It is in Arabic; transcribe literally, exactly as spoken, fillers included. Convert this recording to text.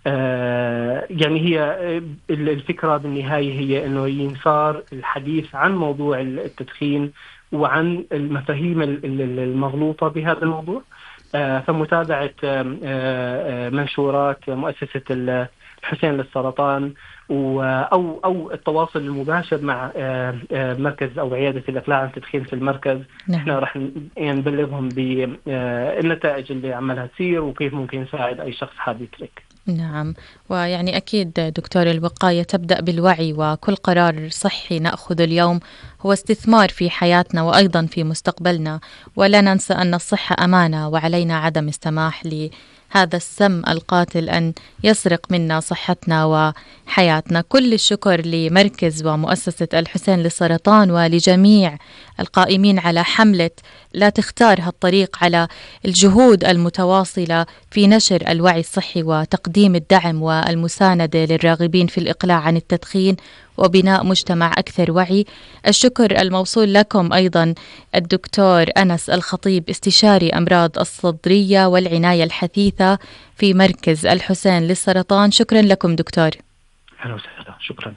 يعني هي الفكرة بالنهاية هي أنه ينصار الحديث عن موضوع التدخين وعن المفاهيم المغلوطة بهذا الموضوع. فمتابعة منشورات مؤسسة الحسين للسرطان أو أو التواصل المباشر مع مركز أو عيادة الإقلاع عن التدخين في المركز. نعم. إحنا راح نبلغهم بالنتائج اللي عملها تصير وكيف ممكن نساعد أي شخص حاب يترك. نعم، ويعني أكيد دكتور الوقاية تبدأ بالوعي، وكل قرار صحي نأخذه اليوم هو استثمار في حياتنا وأيضا في مستقبلنا، ولا ننسى أن الصحة أمانة وعلينا عدم السماح لهذا السم القاتل أن يسرق منا صحتنا وحياتنا. كل الشكر لمركز ومؤسسة الحسين للسرطان ولجميع القائمين على حملة لا تختار هالطريق، على الجهود المتواصلة في نشر الوعي الصحي وتقديم الدعم والمساندة للراغبين في الإقلاع عن التدخين وبناء مجتمع أكثر وعي. الشكر الموصول لكم أيضا الدكتور أنس الخطيب، استشاري أمراض الصدرية والعناية الحثيثة في مركز الحسين للسرطان. شكرا لكم دكتور. أهلا وسهلا. شكرا.